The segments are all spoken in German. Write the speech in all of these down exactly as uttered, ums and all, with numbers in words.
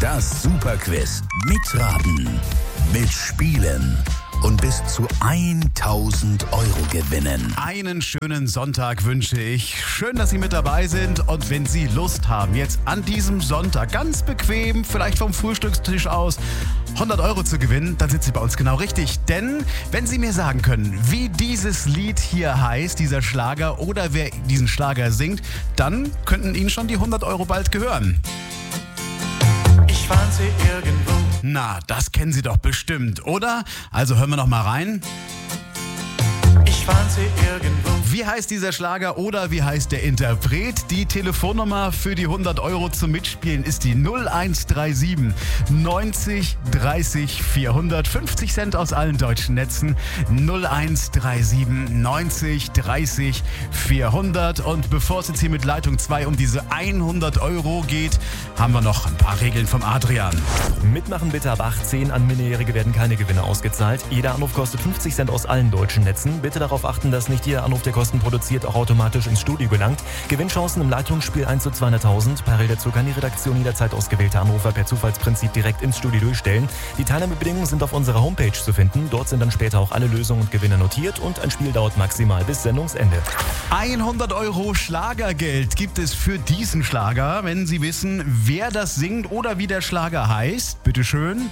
Das Superquiz. Mitraten, mitspielen und bis zu tausend Euro gewinnen. Einen schönen Sonntag wünsche ich. Schön, dass Sie mit dabei sind. Und wenn Sie Lust haben, jetzt an diesem Sonntag ganz bequem, vielleicht vom Frühstückstisch aus, hundert Euro zu gewinnen, dann sind Sie bei uns genau richtig. Denn wenn Sie mir sagen können, wie dieses Lied hier heißt, dieser Schlager, oder wer diesen Schlager singt, dann könnten Ihnen schon die hundert Euro bald gehören. Ich fand sie irgendwo. Na, das kennen Sie doch bestimmt, oder? Also hören wir noch mal rein. Ich fand sie irgendwo. Wie heißt dieser Schlager oder wie heißt der Interpret? Die Telefonnummer für die hundert Euro zum Mitspielen ist die null eins drei sieben neunzig dreißig vierhundert. fünfzig Cent aus allen deutschen Netzen. null eins drei sieben neunzig dreißig vierhundert. Und bevor es jetzt hier mit Leitung zwei um diese hundert Euro geht, haben wir noch ein paar Regeln vom Adrian. Mitmachen bitte ab achtzehn. An Minderjährige werden keine Gewinne ausgezahlt. Jeder Anruf kostet fünfzig Cent aus allen deutschen Netzen. Bitte darauf achten, dass nicht jeder Anruf, der Kosten produziert, auch automatisch ins Studio gelangt. Gewinnchancen im Leitungsspiel eins zu zweihunderttausend. Parallel dazu kann die Redaktion jederzeit ausgewählte Anrufer per Zufallsprinzip direkt ins Studio durchstellen. Die Teilnahmebedingungen sind auf unserer Homepage zu finden. Dort sind dann später auch alle Lösungen und Gewinne notiert und ein Spiel dauert maximal bis Sendungsende. hundert Euro Schlagergeld gibt es für diesen Schlager. Wenn Sie wissen, wer das singt oder wie der Schlager heißt, bitteschön.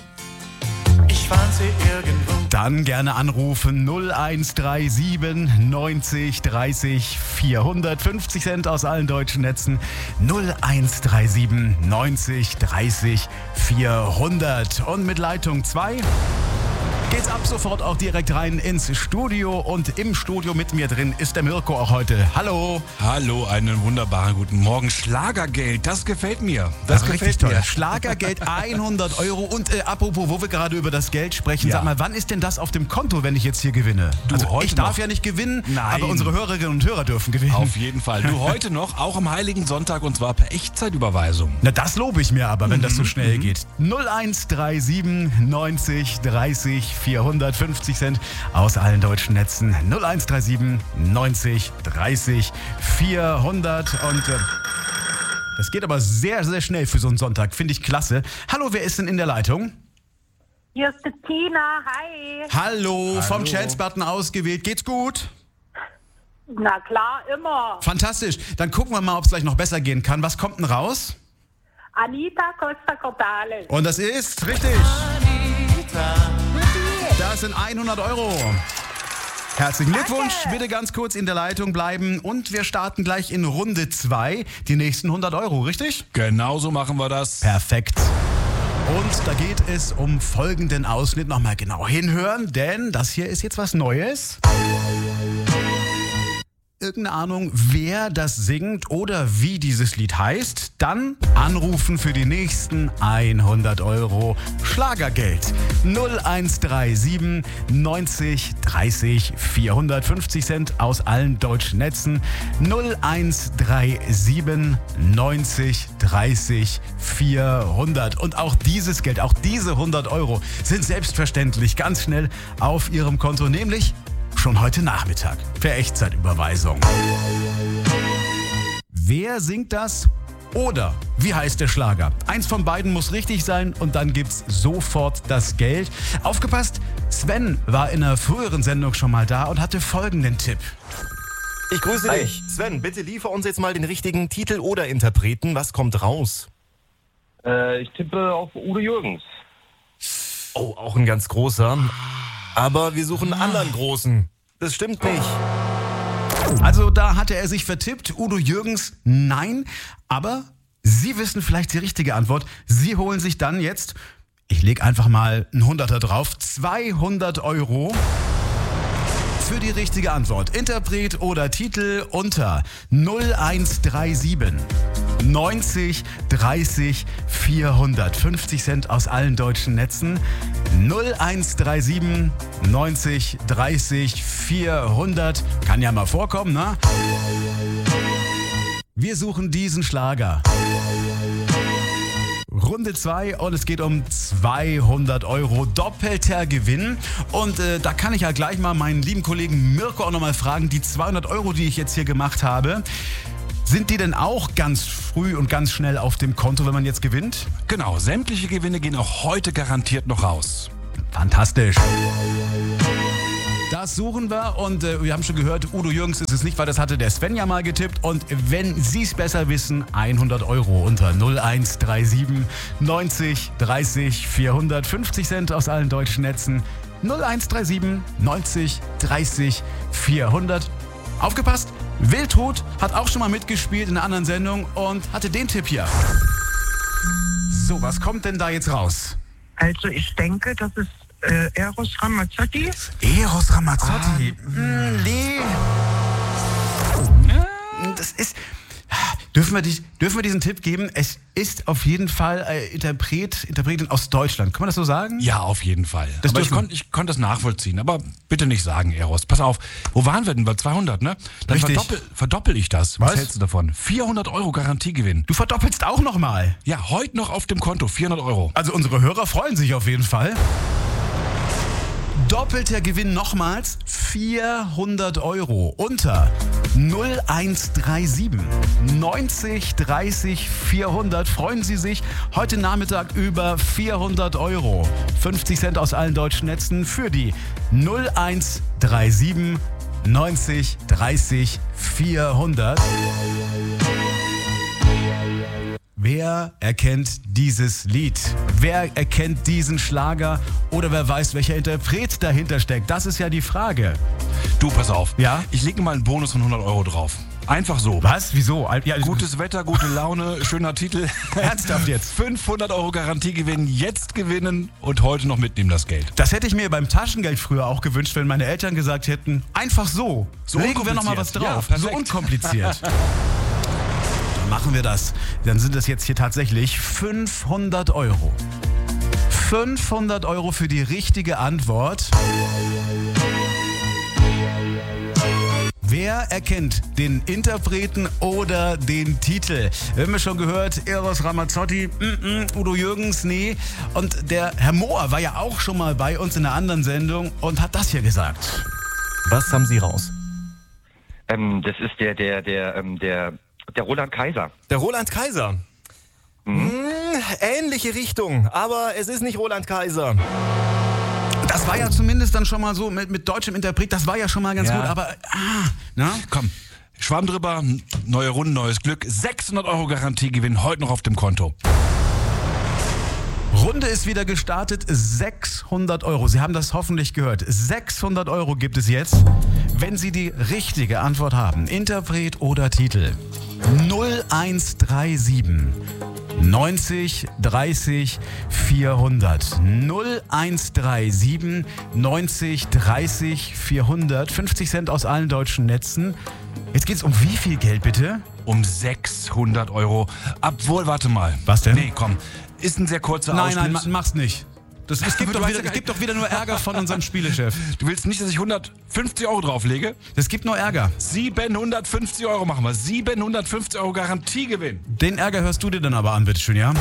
Ich fand sie irgendwo. Dann gerne anrufen null eins drei sieben neunzig dreißig vierhundert. fünfzig Cent aus allen deutschen Netzen. null eins drei sieben neunzig dreißig vierhundert. Und mit Leitung zwei geht's ab sofort auch direkt rein ins Studio. Und im Studio mit mir drin ist der Mirko auch heute. Hallo. Hallo, einen wunderbaren guten Morgen. Schlagergeld, das gefällt mir. Das, Das das gefällt richtig toll. mir. Schlagergeld hundert Euro. Und äh, apropos, wo wir gerade über das Geld sprechen, Ja. sag mal, wann ist denn das auf dem Konto, wenn ich jetzt hier gewinne? Du, also heute ich darf noch. ja nicht gewinnen, Nein. aber unsere Hörerinnen und Hörer dürfen gewinnen. Auf jeden Fall. Du heute noch, auch am Heiligen Sonntag, und zwar per Echtzeitüberweisung. Na, das lobe ich mir aber, wenn das so schnell geht. null eins drei sieben neunzig dreißig vierhundert. fünfzig Cent aus allen deutschen Netzen. null eins drei sieben neunzig dreißig vierhundert. Und äh, das geht aber sehr, sehr schnell für so einen Sonntag. Finde ich klasse. Hallo, wer ist denn in der Leitung? Hier ist die Tina, hi. Hallo, vom Chance-Button ausgewählt. Geht's gut? Na klar, immer. Fantastisch. Dann gucken wir mal, ob es gleich noch besser gehen kann. Was kommt denn raus? Anita Costa Cordalis. Und das ist richtig. Das sind hundert Euro. Herzlichen Glückwunsch. Bitte ganz kurz in der Leitung bleiben. Und wir starten gleich in Runde zwei. Die nächsten hundert Euro, richtig? Genau so machen wir das. Perfekt. Und da geht es um folgenden Ausschnitt. Nochmal genau hinhören, denn das hier ist jetzt was Neues. Irgendeine Ahnung, wer das singt oder wie dieses Lied heißt, dann anrufen für die nächsten hundert Euro Schlagergeld. null eins drei sieben neunzig dreißig vierhundert. fünfzig Cent aus allen deutschen Netzen. null eins drei sieben neunzig dreißig vierhundert. Und auch dieses Geld, auch diese hundert Euro sind selbstverständlich ganz schnell auf Ihrem Konto, nämlich schon heute Nachmittag per Echtzeitüberweisung. Wer singt das? Oder wie heißt der Schlager? Eins von beiden muss richtig sein und dann gibt's sofort das Geld. Aufgepasst, Sven war in einer früheren Sendung schon mal da und hatte folgenden Tipp. Ich grüße Hi. dich. Sven, bitte liefer uns jetzt mal den richtigen Titel oder Interpreten. Was kommt raus? Äh, ich tippe auf Udo Jürgens. Oh, auch ein ganz großer. Aber wir suchen einen anderen großen. Das stimmt nicht. Also da hatte er sich vertippt. Udo Jürgens, nein. Aber Sie wissen vielleicht die richtige Antwort. Sie holen sich dann jetzt, ich lege einfach mal einen Hunderter drauf, zweihundert Euro für die richtige Antwort. Interpret oder Titel unter null eins drei sieben neunzig dreißig vierhundert. fünfzig Cent aus allen deutschen Netzen. null eins drei sieben neunzig dreißig vierhundert. Kann ja mal vorkommen, ne? Wir suchen diesen Schlager. Runde zwei und es geht um zweihundert Euro, doppelter Gewinn. Und äh, da kann ich ja gleich mal meinen lieben Kollegen Mirko auch nochmal fragen, die zweihundert Euro, die ich jetzt hier gemacht habe, Sind die denn auch ganz früh und ganz schnell auf dem Konto, wenn man jetzt gewinnt? Genau, sämtliche Gewinne gehen auch heute garantiert noch raus. Fantastisch. Das suchen wir und äh, wir haben schon gehört, Udo Jürgens ist es nicht, weil das hatte der Sven ja mal getippt. Und wenn Sie es besser wissen, hundert Euro unter null eins drei sieben neunzig dreißig vierhundert, fünfzig Cent aus allen deutschen Netzen. null eins drei sieben neunzig dreißig vierhundert. Aufgepasst, Wildhut hat auch schon mal mitgespielt in einer anderen Sendung und hatte den Tipp hier. So, was kommt denn da jetzt raus? Also ich denke, das ist äh, Eros Ramazzotti. Eros Ramazzotti? Ah. Mm, nee. Das ist... Dürfen wir, die, dürfen wir diesen Tipp geben? Es ist auf jeden Fall äh, Interpret, Interpretin aus Deutschland. Kann man das so sagen? Ja, auf jeden Fall. Das aber ich konnte ich konnt das nachvollziehen. Aber bitte nicht sagen, Eros. Pass auf, wo waren wir denn? Bei zweihundert, ne? Dann Richtig. verdoppel, verdoppel ich das. Was? Was hältst du davon? vierhundert Euro Garantiegewinn. Du verdoppelst auch nochmal. Ja, heute noch auf dem Konto, vierhundert Euro. Also unsere Hörer freuen sich auf jeden Fall. Doppelter Gewinn nochmals, vierhundert Euro unter null eins drei sieben neunzig dreißig vierhundert. Freuen Sie sich heute Nachmittag über vierhundert Euro. fünfzig Cent aus allen deutschen Netzen für die null eins drei sieben neunzig dreißig vierhundert. Wer erkennt dieses Lied? Wer erkennt diesen Schlager? Oder wer weiß, welcher Interpret dahinter steckt? Das ist ja die Frage. Du, pass auf. Ja? Ich lege mal einen Bonus von hundert Euro drauf. Einfach so. Was? Wieso? Ja, Gutes Wetter, gute Laune, schöner Titel. Ernsthaft jetzt? fünfhundert Euro Garantiegewinn, jetzt gewinnen und heute noch mitnehmen das Geld. Das hätte ich mir beim Taschengeld früher auch gewünscht, wenn meine Eltern gesagt hätten, einfach so. So legen wir noch mal was drauf. Ja, so unkompliziert. Machen wir das. Dann sind es jetzt hier tatsächlich fünfhundert Euro. fünfhundert Euro für die richtige Antwort. Wer erkennt den Interpreten oder den Titel? Wir haben ja schon gehört, Eros Ramazzotti, mm -mm, Udo Jürgens, nee. Und der Herr Mohr war ja auch schon mal bei uns in einer anderen Sendung und hat das hier gesagt. Was haben Sie raus? Ähm, das ist der, der, der, ähm, der, der Roland Kaiser. Der Roland Kaiser. Mhm. Hm, ähnliche Richtung, aber es ist nicht Roland Kaiser. Das war ja zumindest dann schon mal so mit, mit deutschem Interpret, das war ja schon mal ganz Ja. gut, aber ah, na? Komm, Schwamm drüber, neue Runde, neues Glück. sechshundert Euro Garantiegewinn heute noch auf dem Konto. Runde ist wieder gestartet, sechshundert Euro. Sie haben das hoffentlich gehört. sechshundert Euro gibt es jetzt, wenn Sie die richtige Antwort haben. Interpret oder Titel. null eins drei sieben neunzig dreißig vierhundert. null eins drei sieben neunzig dreißig vierhundert. fünfzig Cent aus allen deutschen Netzen. Jetzt geht's um wie viel Geld bitte? Um sechshundert Euro. Obwohl, warte mal. Was denn? Nee, komm. Ist ein sehr kurzer Nein, Ausschnitt. nein, ma- mach's nicht. Das, es, gibt Du doch hast wieder, ja gar es gibt doch wieder nur Ärger von unserem Spielechef. Du willst nicht, dass ich hundertfünfzig Euro drauflege? Es gibt nur Ärger. siebenhundertfünfzig Euro machen wir. siebenhundertfünfzig Euro Garantiegewinn. Den Ärger hörst du dir dann aber an, bitteschön, ja?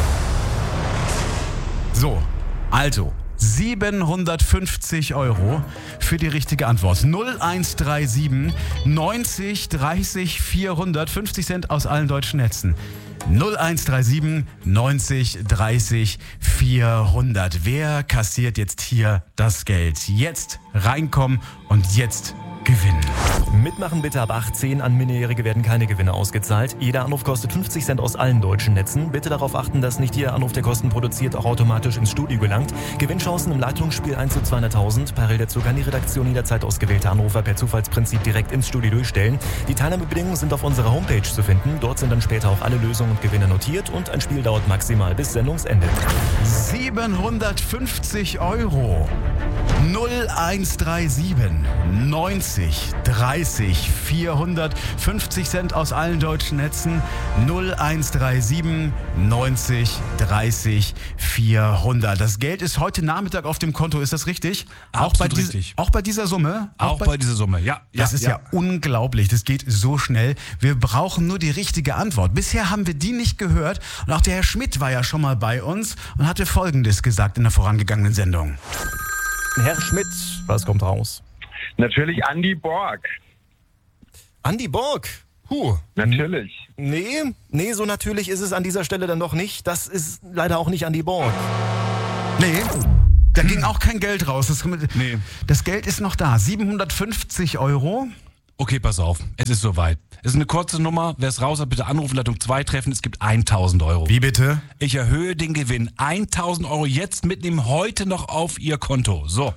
So, also, siebenhundertfünfzig Euro für die richtige Antwort. null eins drei sieben neunzig dreißig vierhundert. fünfzig Cent aus allen deutschen Netzen. null eins drei sieben neunzig dreißig vierhundert. Wer kassiert jetzt hier das Geld? Jetzt reinkommen und jetzt gewinnen. Mitmachen bitte ab achtzehn. An Minderjährige werden keine Gewinne ausgezahlt. Jeder Anruf kostet fünfzig Cent aus allen deutschen Netzen. Bitte darauf achten, dass nicht jeder Anruf, der Kosten produziert, auch automatisch ins Studio gelangt. Gewinnchancen im Leitungsspiel eins zu zweihunderttausend. Parallel dazu kann die Redaktion jederzeit ausgewählte Anrufer per Zufallsprinzip direkt ins Studio durchstellen. Die Teilnahmebedingungen sind auf unserer Homepage zu finden. Dort sind dann später auch alle Lösungen und Gewinne notiert und ein Spiel dauert maximal bis Sendungsende. siebenhundertfünfzig Euro. null eins drei sieben neunzig dreißig vierhundert. fünfzig Cent aus allen deutschen Netzen. null eins drei sieben neunzig dreißig vierhundert. Das Geld ist heute Nachmittag auf dem Konto, ist das richtig? Auch bei, Absolut dies- richtig. auch bei dieser Summe? Auch bei dieser Summe, ja. Das ist ja, unglaublich. Das geht so schnell. Wir brauchen nur die richtige Antwort. Bisher haben wir die nicht gehört. Und auch der Herr Schmidt war ja schon mal bei uns und hatte Folgendes gesagt in der vorangegangenen Sendung. Herr Schmidt, was kommt raus? Natürlich Andy Borg. Andy Borg. Huh. Natürlich. Nee, nee, so natürlich ist es an dieser Stelle dann doch nicht. Das ist leider auch nicht Andy Borg. Nee, da ging auch kein Geld raus. Das, Nee. das Geld ist noch da. siebenhundertfünfzig Euro. Okay, pass auf. Es ist soweit. Es ist eine kurze Nummer. Wer es raus hat, bitte anrufen, Leitung zwei treffen. Es gibt tausend Euro. Wie bitte? Ich erhöhe den Gewinn. tausend Euro jetzt mitnehmen, heute noch auf Ihr Konto. So.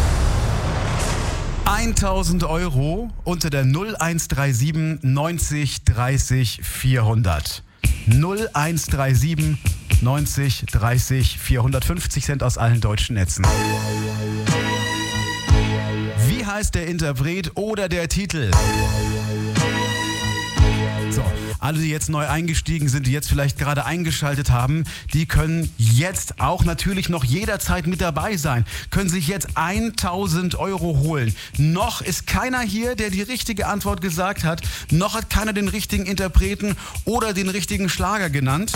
tausend Euro unter der null eins drei sieben neunzig dreißig vierhundert. null eins drei sieben neunzig dreißig vierhundert. fünfzig Cent aus allen deutschen Netzen. Wie heißt der Interpret oder der Titel? So, alle, die jetzt neu eingestiegen sind, die jetzt vielleicht gerade eingeschaltet haben, die können jetzt auch natürlich noch jederzeit mit dabei sein, können sich jetzt tausend Euro holen. Noch ist keiner hier, der die richtige Antwort gesagt hat, noch hat keiner den richtigen Interpreten oder den richtigen Schlager genannt.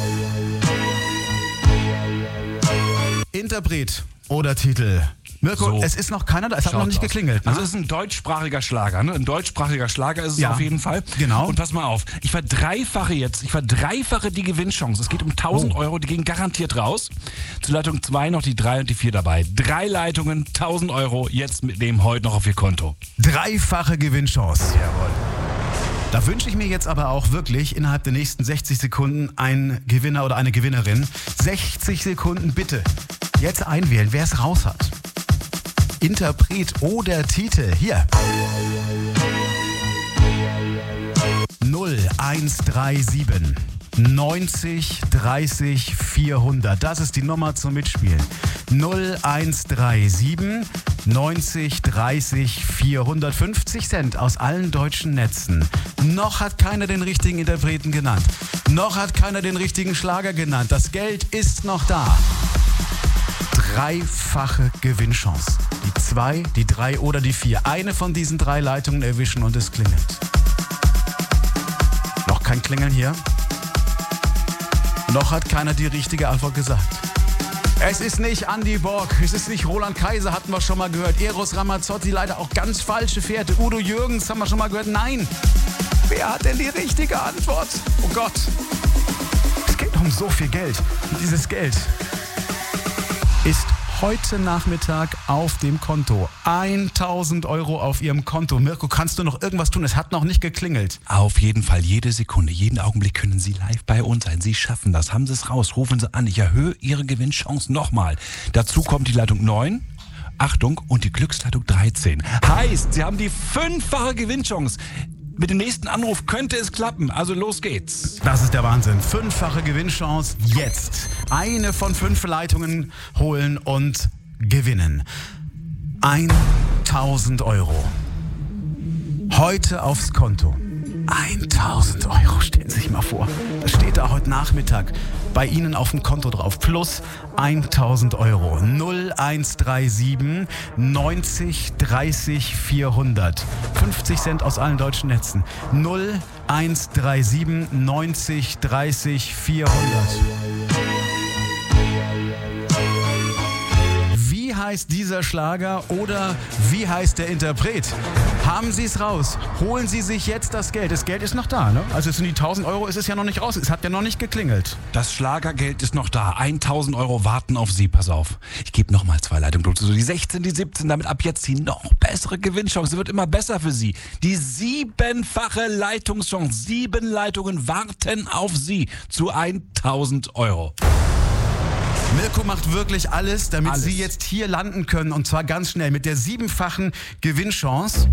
Interpret oder Titel? Mirko, So. es ist noch keiner da, es hat noch Schaut's nicht aus. geklingelt. Ne? Also es ist ein deutschsprachiger Schlager, ne? Ein deutschsprachiger Schlager ist es Ja, auf jeden Fall. genau. Und pass mal auf, ich verdreifache jetzt, ich verdreifache die Gewinnchance. Es geht um tausend Oh. Euro, die gehen garantiert raus. Zu Leitung zwei noch die drei und die vier dabei. Drei Leitungen, tausend Euro, jetzt mitnehmen, heute noch auf Ihr Konto. Dreifache Gewinnchance. Jawohl. Da wünsche ich mir jetzt aber auch wirklich innerhalb der nächsten sechzig Sekunden einen Gewinner oder eine Gewinnerin. sechzig Sekunden bitte. Jetzt einwählen, wer es raus hat. Interpret oder Titel. Hier. null eins drei sieben neunzig dreißig vierhundert. Das ist die Nummer zum Mitspielen. null eins drei sieben neunzig dreißig vierhundert. fünfzig Cent aus allen deutschen Netzen. Noch hat keiner den richtigen Interpreten genannt. Noch hat keiner den richtigen Schlager genannt. Das Geld ist noch da. Dreifache Gewinnchance. Die zwei, die drei oder die vier. Eine von diesen drei Leitungen erwischen und es klingelt. Noch kein Klingeln hier. Noch hat keiner die richtige Antwort gesagt. Es ist nicht Andy Borg, es ist nicht Roland Kaiser, hatten wir schon mal gehört. Eros Ramazzotti, leider auch ganz falsche Fährte. Udo Jürgens, haben wir schon mal gehört. Nein, wer hat denn die richtige Antwort? Oh Gott, es geht um so viel Geld. Und dieses Geld ist heute Nachmittag auf dem Konto. tausend Euro auf Ihrem Konto. Mirko, kannst du noch irgendwas tun? Es hat noch nicht geklingelt. Auf jeden Fall, jede Sekunde, jeden Augenblick können Sie live bei uns sein. Sie schaffen das. Haben Sie es raus, rufen Sie an. Ich erhöhe Ihre Gewinnchance nochmal. Dazu kommt die Leitung neun. Achtung, und die Glücksleitung dreizehn. Heißt, Sie haben die fünffache Gewinnchance. Mit dem nächsten Anruf könnte es klappen. Also los geht's. Das ist der Wahnsinn. Fünffache Gewinnchance jetzt. Eine von fünf Leitungen holen und gewinnen. tausend Euro. Heute aufs Konto. tausend Euro, stellen Sie sich mal vor. Das steht da heute Nachmittag bei Ihnen auf dem Konto drauf. Plus tausend Euro. null eins drei sieben neunzig dreißig vierhundert. fünfzig Cent aus allen deutschen Netzen. null eins drei sieben neunzig dreißig vierhundert. Wie heißt dieser Schlager oder wie heißt der Interpret? Haben Sie es raus? Holen Sie sich jetzt das Geld. Das Geld ist noch da, ne? Also es sind die tausend Euro, ist es ja noch nicht raus. Es hat ja noch nicht geklingelt. Das Schlagergeld ist noch da. tausend Euro warten auf Sie. Pass auf. Ich gebe nochmal zwei Leitungen. So die sechzehn, die siebzehn, damit ab jetzt die noch bessere Gewinnchance. Sie wird immer besser für Sie. Die siebenfache Leitungschance. Sieben Leitungen warten auf Sie zu tausend Euro. Mirko macht wirklich alles, damit Alles. Sie jetzt hier landen können. Und zwar ganz schnell mit der siebenfachen Gewinnchance.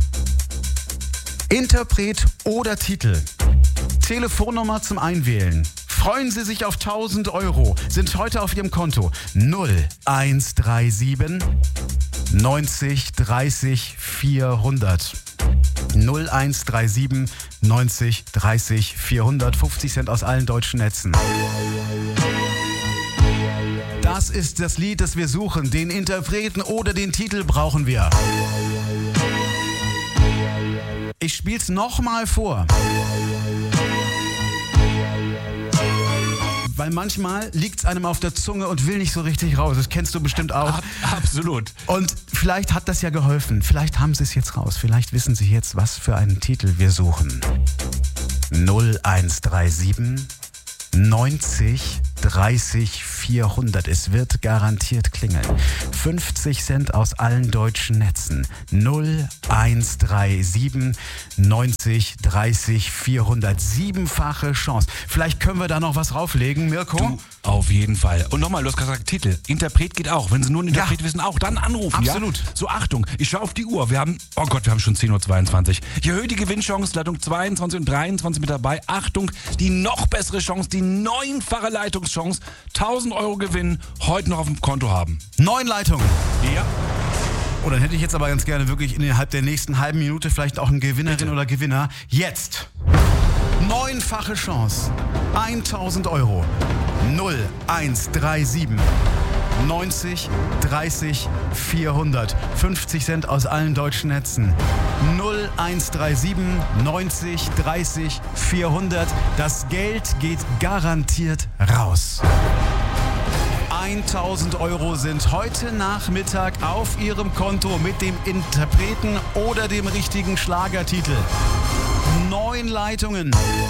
Interpret oder Titel. Telefonnummer zum Einwählen. Freuen Sie sich auf tausend Euro. Sind heute auf Ihrem Konto. null eins drei sieben neunzig dreißig vierhundert. null eins drei sieben neunzig dreißig vierhundert. fünfzig Cent aus allen deutschen Netzen. Das ist das Lied, das wir suchen. Den Interpreten oder den Titel brauchen wir. Ich spiel's nochmal vor. Weil manchmal liegt es einem auf der Zunge und will nicht so richtig raus. Das kennst du bestimmt auch. Ab, absolut. Und vielleicht hat das ja geholfen. Vielleicht haben sie es jetzt raus. Vielleicht wissen sie jetzt, was für einen Titel wir suchen. null eins drei sieben neunzig dreißig vierhundert. Es wird garantiert klingeln. fünfzig Cent aus allen deutschen Netzen. null eins drei sieben neunzig dreißig vierhundert. Siebenfache Chance. Vielleicht können wir da noch was rauflegen, Mirko? Du, auf jeden Fall. Und nochmal, du hast gesagt, Titel. Interpret geht auch. Wenn Sie nur einen Interpret Ja. wissen, auch. Dann anrufen, Absolut. ja? So, Achtung, ich schaue auf die Uhr. Wir haben, oh Gott, wir haben schon zehn Uhr zweiundzwanzig. Ich erhöhe die Gewinnchance, Leitung zweiundzwanzig und dreiundzwanzig mit dabei. Achtung, die noch bessere Chance, die neunfache Leitungschance. tausend Euro Gewinn heute noch auf dem Konto haben. Neun Leitungen. Ja. Oh, dann hätte ich jetzt aber ganz gerne wirklich innerhalb der nächsten halben Minute vielleicht auch eine Gewinnerin Bitte. oder Gewinner. Jetzt. Neunfache Chance. tausend Euro. null eins drei sieben neunzig dreißig vierhundert. fünfzig Cent aus allen deutschen Netzen. null eins drei sieben neunzig dreißig vierhundert. Das Geld geht garantiert raus. tausend Euro sind heute Nachmittag auf Ihrem Konto mit dem Interpreten oder dem richtigen Schlagertitel. Neun Leitungen.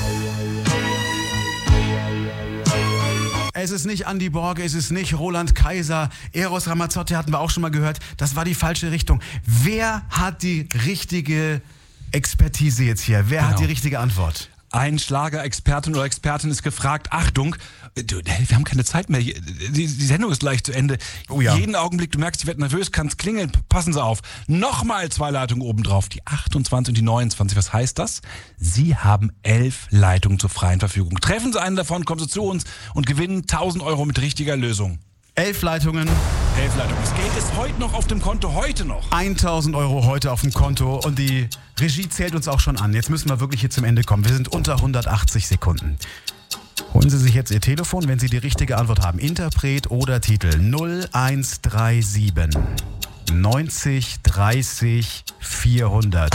Es ist nicht Andy Borg, es ist nicht Roland Kaiser, Eros Ramazzotti hatten wir auch schon mal gehört. Das war die falsche Richtung. Wer hat die richtige Expertise jetzt hier? Wer Genau. hat die richtige Antwort? Ein Schlagerexpertin oder Expertin ist gefragt. Achtung, du, wir haben keine Zeit mehr. Die, die Sendung ist gleich zu Ende. Oh ja. Jeden Augenblick, du merkst, ich werde nervös, kann es klingeln. Passen Sie auf. Nochmal zwei Leitungen obendrauf. Die achtundzwanzig und die neunundzwanzig. Was heißt das? Sie haben elf Leitungen zur freien Verfügung. Treffen Sie einen davon, kommen Sie zu uns und gewinnen tausend Euro mit richtiger Lösung. Elf Leitungen. Elf Leitungen. Das Geld ist heute noch auf dem Konto. Heute noch. tausend Euro heute auf dem Konto und die Regie zählt uns auch schon an. Jetzt müssen wir wirklich hier zum Ende kommen. Wir sind unter hundertachtzig Sekunden. Holen Sie sich jetzt Ihr Telefon, wenn Sie die richtige Antwort haben. Interpret oder Titel null eins drei sieben neunzig dreißig vierhundert.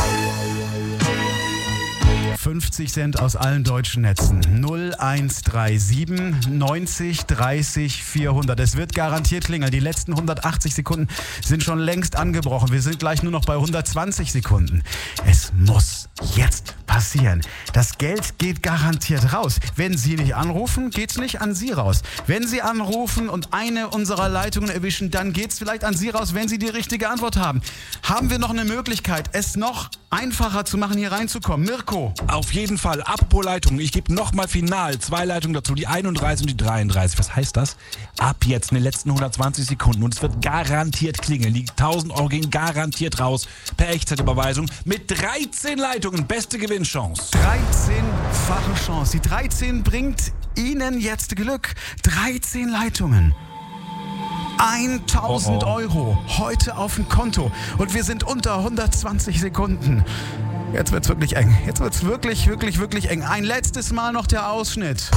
fünfzig Cent aus allen deutschen Netzen. null eins drei sieben neunzig dreißig vierhundert. Es wird garantiert klingeln. Die letzten hundertachtzig Sekunden sind schon längst angebrochen. Wir sind gleich nur noch bei hundertzwanzig Sekunden. Es muss jetzt passieren. Das Geld geht garantiert raus. Wenn Sie nicht anrufen, geht's nicht an Sie raus. Wenn Sie anrufen und eine unserer Leitungen erwischen, dann geht's vielleicht an Sie raus, wenn Sie die richtige Antwort haben. Haben wir noch eine Möglichkeit, es noch einfacher zu machen, hier reinzukommen? Mirko. Auf jeden Fall. Apropos Leitungen. Ich gebe nochmal final zwei Leitungen dazu. Die einunddreißig und die dreiunddreißig. Was heißt das? Ab jetzt in den letzten hundertzwanzig Sekunden. Und es wird garantiert klingeln. Die tausend Euro gehen garantiert raus. Per Echtzeitüberweisung. Mit dreizehn Leitungen. Beste Gewinnchance. dreizehnfache Chance. Die dreizehn bringt Ihnen jetzt Glück. dreizehn Leitungen. tausend Oh, oh. Euro heute auf dem Konto. Und wir sind unter hundertzwanzig Sekunden. Jetzt wird's wirklich eng. Jetzt wird's wirklich, wirklich, wirklich eng. Ein letztes Mal noch der Ausschnitt.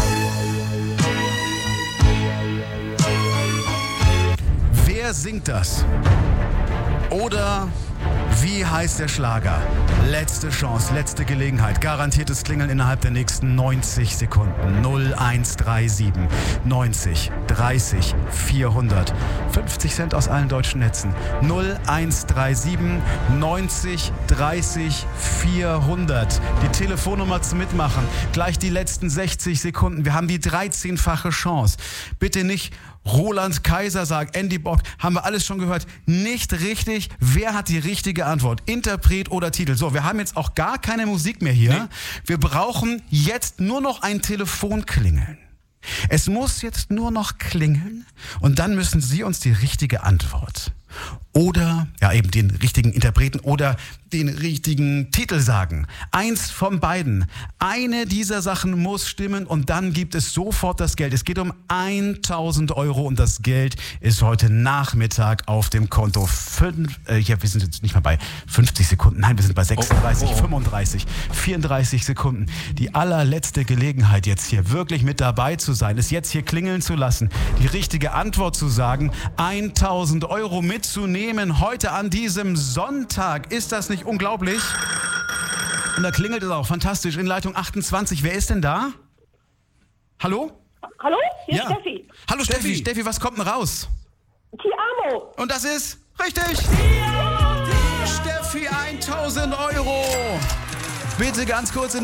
Wer singt das? Oder wie heißt der Schlager? Letzte Chance, letzte Gelegenheit. Garantiertes Klingeln innerhalb der nächsten neunzig Sekunden. null eins drei sieben neunzig dreißig vierhundert. fünfzig Cent aus allen deutschen Netzen. null eins drei sieben neunzig dreißig vierhundert. Die Telefonnummer zum Mitmachen. Gleich die letzten sechzig Sekunden. Wir haben die dreizehnfache Chance. Bitte nicht Roland Kaiser sagt, Andy Borg, haben wir alles schon gehört. Nicht richtig. Wer hat die richtige Antwort? Interpret oder Titel? So, wir haben jetzt auch gar keine Musik mehr hier. Nee. Wir brauchen jetzt nur noch ein Telefonklingeln. Es muss jetzt nur noch klingeln und dann müssen Sie uns die richtige Antwort oder ja eben den richtigen Interpreten oder den richtigen Titel sagen. Eins von beiden. Eine dieser Sachen muss stimmen und dann gibt es sofort das Geld. Es geht um tausend Euro und das Geld ist heute Nachmittag auf dem Konto. Fünf, äh, ja, wir sind jetzt nicht mal bei fünfzig Sekunden, nein, wir sind bei sechsunddreißig, oh, oh, oh. fünfunddreißig, vierunddreißig Sekunden. Die allerletzte Gelegenheit jetzt hier wirklich mit dabei zu sein, ist jetzt hier klingeln zu lassen, die richtige Antwort zu sagen, tausend Euro mitzunehmen heute an diesem Sonntag. Ist das nicht unglaublich? Und da klingelt es auch fantastisch in Leitung achtundzwanzig. Wer ist denn da? Hallo? Hallo? Hier Ja. ist Steffi. Hallo Steffi. Steffi. Steffi, was kommt denn raus? Ti amo. Und das ist richtig. Steffi, tausend Euro. Bitte ganz kurz in